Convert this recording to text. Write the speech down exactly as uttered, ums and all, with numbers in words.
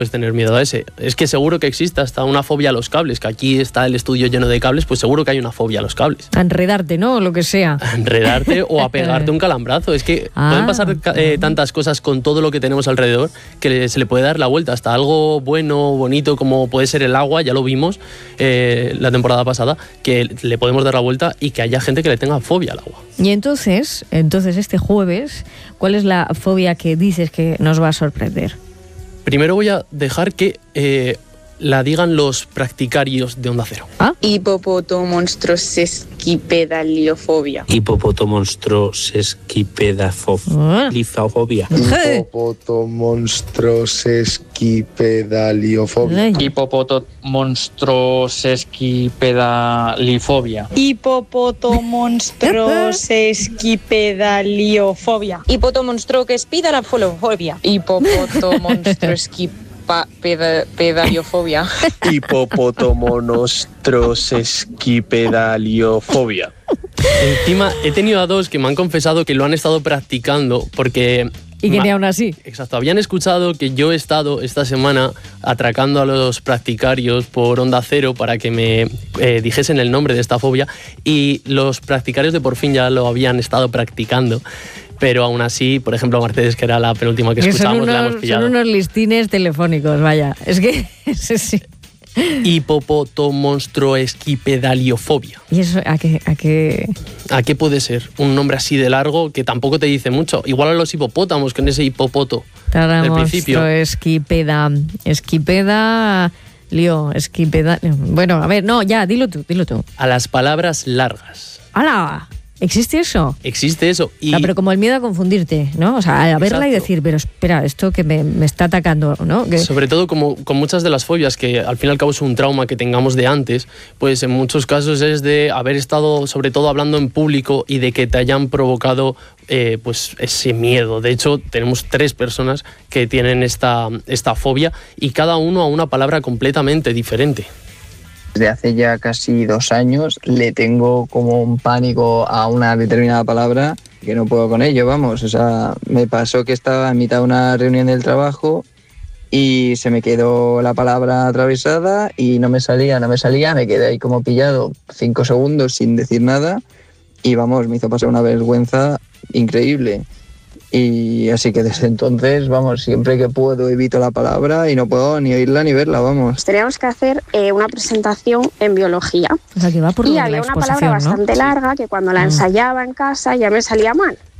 Puedes tener miedo a ese. Es que seguro que existe hasta una fobia a los cables, que aquí está el estudio lleno de cables, pues seguro que hay una fobia a los cables. A enredarte, ¿no? Lo que sea. A enredarte o a pegarte un calambrazo. Es que ah, pueden pasar eh, tantas cosas con todo lo que tenemos alrededor que se le puede dar la vuelta. Hasta algo bueno, bonito, como puede ser el agua, ya lo vimos eh, la temporada pasada, que le podemos dar la vuelta y que haya gente que le tenga fobia al agua. Y entonces, entonces este jueves, ¿cuál es la fobia que dices que nos va a sorprender? Primero voy a dejar que eh, la digan los practicarios de Onda Cero. ¿Ah? Hipopotomonstrosesquipedaliofobia. Hipopotomonstrosesquipedafobia. Hipopotomonstrosesquipedaliofobia. Hipopotomonstrosesquipedalifobia. Hipopotomonstrosesquipedaliofobia. Hipotomonstrosesquipedalifobia. Hipopotomonstrosesquipedaliofobia. Pa, peda, pedaliofobia. Hipopotomonostrosesquipedaliofobia. Encima he tenido a dos que me han confesado que lo han estado practicando porque... Y que ni aún así. Exacto, habían escuchado que yo he estado esta semana atracando a los practicarios por Onda Cero para que me eh, dijesen el nombre de esta fobia, y los practicarios de Por Fin ya lo habían estado practicando. Pero aún así, por ejemplo, a Mercedes, que era la penúltima que, que escuchamos, la hemos pillado. Son unos listines telefónicos, vaya. Es que... sí, sí. Hipopotomonstrosesquipedaliofobia. ¿Y eso a qué, a qué...? ¿A qué puede ser? Un nombre así de largo que tampoco te dice mucho. Igual a los hipopótamos, con ese hipopoto del principio. Esquipeda... Esquipeda... Lío, esquipeda... Bueno, a ver, no, ya, dilo tú, dilo tú. A las palabras largas. ¡Hala! ¿Existe eso? Existe eso. Y... No, pero como el miedo a confundirte, ¿no? O sea, a verla Exacto. y decir, pero espera, esto que me, me está atacando, ¿no? Que... Sobre todo como con muchas de las fobias, que al fin y al cabo es un trauma que tengamos de antes, pues en muchos casos es de haber estado sobre todo hablando en público y de que te hayan provocado eh, pues ese miedo. De hecho, tenemos tres personas que tienen esta, esta fobia y cada uno a una palabra completamente diferente. Desde hace ya casi dos años le tengo como un pánico a una determinada palabra que no puedo con ello, vamos. O sea, me pasó que estaba en mitad de una reunión del trabajo y se me quedó la palabra atravesada y no me salía, no me salía, me quedé ahí como pillado cinco segundos sin decir nada y vamos, me hizo pasar una vergüenza increíble. Y así que desde entonces, vamos, siempre que puedo evito la palabra y no puedo ni oírla ni verla, vamos. Teníamos que hacer eh, una presentación en biología. O sea, que va por y había una palabra ¿no? bastante larga que cuando la ensayaba en casa ya me salía mal.